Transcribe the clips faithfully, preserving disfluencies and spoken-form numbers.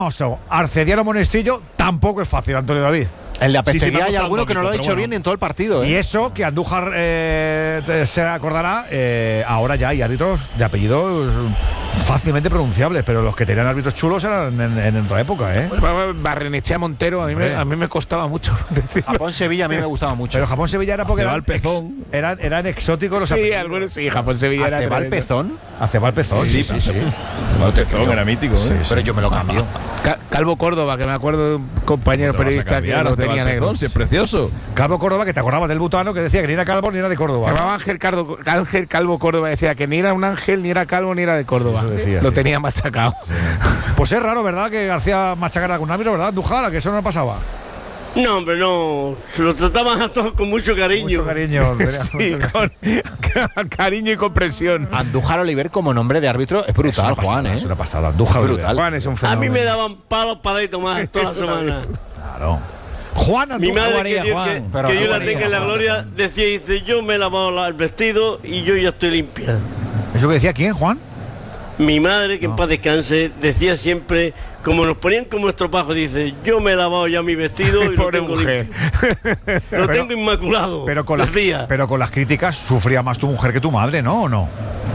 Arcediano Monestillo tampoco es fácil, Antonio David. En la pestería sí, hay alguno que no lo ha pero hecho bueno. bien en todo el partido, ¿eh? Y eso, que Andújar eh, se acordará, eh, ahora ya hay árbitros de apellidos fácilmente pronunciables, pero los que tenían árbitros chulos eran en, en otra época, ¿eh? Barrenechea Montero, a mí, me, a mí me costaba mucho decirlo. Japón-Sevilla a mí me gustaba mucho. Pero Japón-Sevilla era porque eran, Acebal Pezón. ex, eran, eran exóticos los Sí, apellidos. algunos sí, Japón-Sevilla era ¿Acebal tremendo. Pezón? Acebal Pezón, sí, sí, sí. El Pezón era mítico, ¿eh? Sí, sí. Pero yo me lo cambio. Ca- Calvo Córdoba, que me acuerdo de un compañero ¿Te vas a periodista que cambiar, lo Acebal tenía negro. Pezón, si es precioso. Calvo Córdoba, que te acordabas del butano, que decía que ni era calvo ni era de Se Córdoba. llamaba Ángel, Cardo, Ángel Calvo Córdoba, decía que ni era un ángel, ni era calvo, ni era de Córdoba. Sí, eso decía, lo sí. tenía machacado. Sí. Pues es raro, ¿verdad? Que García machacara con un árbitro, ¿verdad? Andújar, que eso no pasaba. No, hombre, no. Se lo trataban a todos con mucho cariño. Mucho cariño. Sí, con cariño y comprensión. Andújar Oliver como nombre de árbitro es brutal, Juan, ¿eh? Es una pasada. Andújar, Brutal. Juan es un A fenómeno. mí me daban palos para de tomar toda la semana. Claro. Juan Mi Andújar. madre, Jugaría, que, Dios- Juan. que- Pero que Dios la jugaría, tenga en la Juan. gloria, decía, dice, yo me he lavado la- el vestido y yo ya estoy limpia. ¿Eso que decía quién, Juan? Mi madre, que en paz descanse, decía siempre, como nos ponían como estropajo, dice, yo me he lavado ya mi vestido y lo Pobre tengo mujer. limpio. Lo Pero- tengo inmaculado. Pero con, las, decía. pero con las críticas sufría más tu mujer que tu madre, ¿no? ¿O no?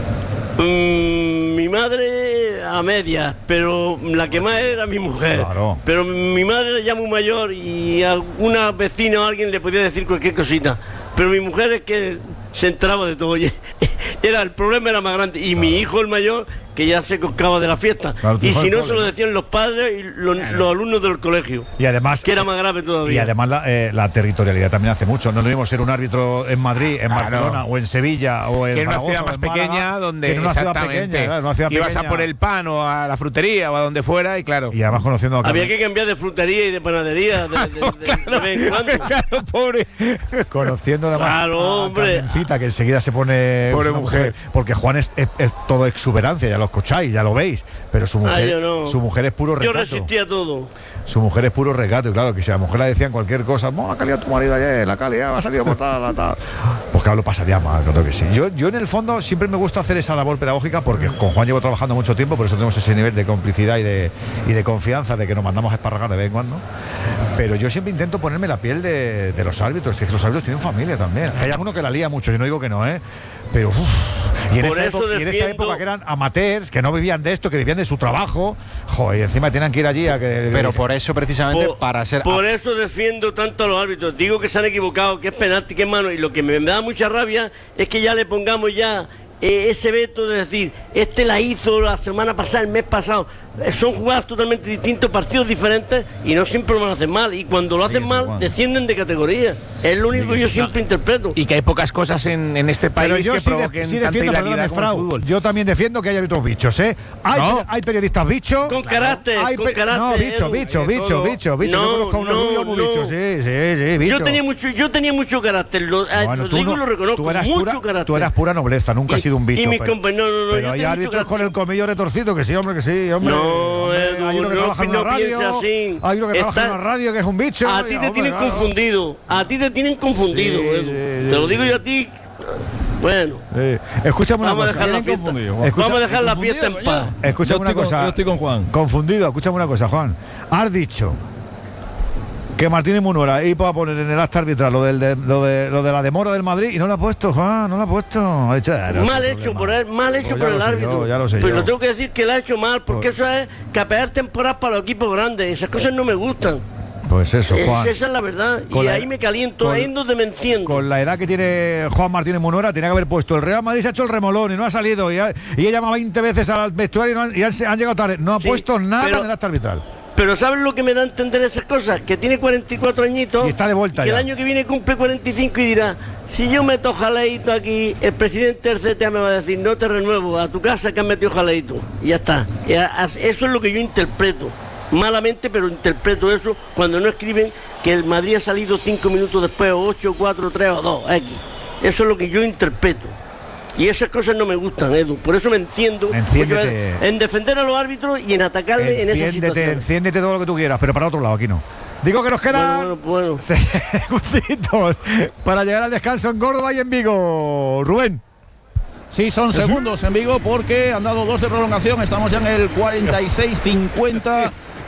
Mm, mi madre a medias, pero la que más era mi mujer. Claro. Pero mi madre era ya muy mayor y alguna vecina o alguien le podía decir cualquier cosita. Pero mi mujer es que se enteraba de todo. Era, el problema era más grande. Y mi hijo, el mayor, que ya se coscaba de la fiesta. Claro, tu Y hijo si del no, se lo cole, ¿no? decían los padres y los, los alumnos del colegio. Y además. Que era más grave todavía. Y además la, eh, la territorialidad también hace mucho. No es lo mismo ser un árbitro en Madrid, en Claro. Barcelona o en Sevilla o en Que en una Zaragoza ciudad o más en Málaga, pequeña donde que en una ciudad exactamente pequeña, claro, en una ciudad ibas pequeña. a por el pan o a la frutería o a donde fuera y claro. Y además conociendo a Había que cambiar de frutería y de panadería de, de- de- de vez en cuando. Claro, pobre. conociendo además Claro, a hombre. Carmencita, que enseguida se pone Pobre una mujer. porque Juan es, es, es todo exuberancia, ya lo escucháis, ya lo veis, pero su mujer, Ah, yo no. su mujer es puro Yo recato. resistía todo. Su mujer es puro recato, y claro, que si a la mujer le decían cualquier cosa, "Mo, la calidad de tu marido ayer, la calidad va a salir por tal, tal", pues claro, lo pasaría mal, creo que sí. Yo, yo en el fondo siempre me gusta hacer esa labor pedagógica porque con Juan llevo trabajando mucho tiempo, por eso tenemos ese nivel de complicidad y de, y de confianza de que nos mandamos a esparragar de vez en cuando. Pero yo siempre intento ponerme la piel de, de los árbitros, es que los árbitros tienen familia también. Hay alguno que la lía mucho, yo no digo que no, ¿eh? Pero uff. Y, en Por esa eso época- y en esa defiendo- época que eran amateurs, que no vivían de esto, que vivían de su trabajo, joder, y encima tenían que ir allí a que. Pero por eso, precisamente, Por, para ser. por eso defiendo tanto a los árbitros. Digo que se han equivocado, que es penalti, que es mano. Y lo que me, me da mucha rabia es que ya le pongamos ya eh, ese veto de decir, este la hizo la semana pasada, el mes pasado. Eh, son jugadas totalmente distintas, partidos diferentes y no siempre lo van a hacer mal. Y cuando lo hacen eso, mal, Juan. descienden de categoría. Es lo único que yo siempre interpreto. Y que hay pocas cosas en, en este país Pero yo que sí, de- provoquen sí tanta defiendo, hilaridad perdóname, como el Frau, fútbol. yo también defiendo que hay árbitros bichos, ¿eh? Hay, No. hay periodistas bichos. Con carácter, hay con pe- carácter, No, bicho, Edu. bicho, Hay de bicho, todo. bicho, bicho. No, Yo conozco a un no, orgullo muy no. bicho, sí, sí, sí, bicho. Yo tenía mucho, yo tenía mucho carácter, lo, eh, Bueno, lo tú digo no- y lo reconozco, tú eras mucho pura, carácter. tú eras pura nobleza, nunca has Y- sido un bicho. y mis pero, compañeros- no, no, pero yo hay tengo mucho árbitros carácter. con el colmillo retorcido, que sí, hombre, que sí, hombre. No, Hombre, Edu, hay uno que no, trabaja en no una radio, pienses así. hay uno que trabaja en Está- una radio que es un bicho. A y, ti te hombre, tienen claro. confundido. A ti te tienen confundido, Sí, Edu. sí, Te sí. lo digo yo a ti. Bueno, Eh, escúchame una vamos a cosa. dejar la Tienen fiesta. confundido, Juan. Escucha- Vamos a dejar la Confundido, fiesta en coño. paz. Escúchame Yo una estoy con- cosa. yo estoy con Juan. Confundido, escúchame una cosa, Juan. Has dicho que Martínez Munuera iba a poner en el acta arbitral lo, del, de, lo, de, lo de la demora del Madrid y no lo ha puesto, Juan, no lo ha puesto. Ha dicho, ah, no, Mal no hecho problema. por él, mal hecho Pues ya por lo el sé árbitro. yo, ya lo sé Pero yo. lo tengo que decir que lo ha hecho mal, porque Pues- eso es capear temporadas para los equipos grandes. Esas cosas no me gustan. Pues eso, Es- Juan. esa es la verdad. Con Y la- ahí me caliento, con- ahí es donde me enciendo. Con la edad que tiene Juan Martínez Munuera, tenía que haber puesto el Real Madrid, se ha hecho el remolón y no ha salido. Y, ha, y he llamado veinte veces al vestuario y, no han, y han, han llegado tarde. No ha Sí, puesto nada pero- en el acta arbitral. Pero ¿sabes lo que me da a entender esas cosas? Que tiene cuarenta y cuatro añitos Y está de vuelta y que ya. el año que viene cumple cuarenta y cinco y dirá, si yo meto jaleito aquí, el presidente del C T A me va a decir, no te renuevo, a tu casa que has metido jaleito. Y ya está. Y a- a- eso es lo que yo interpreto. Malamente, pero interpreto eso cuando no escriben que el Madrid ha salido cinco minutos después, o ocho, cuatro, tres o dos, X. Eso es lo que yo interpreto. Y esas cosas no me gustan, Edu. Por eso me enciendo Enciéndete. muchas veces en defender a los árbitros y en atacarle en esas Enciéndete, situaciones. enciéndete todo lo que tú quieras, pero para otro lado, aquí no. Digo que nos quedan Bueno, bueno, bueno. segunditos para llegar al descanso en Córdoba y en Vigo. Rubén. Sí, son segundos en Vigo porque han dado dos de prolongación. Estamos ya en el cuarenta y seis cincuenta.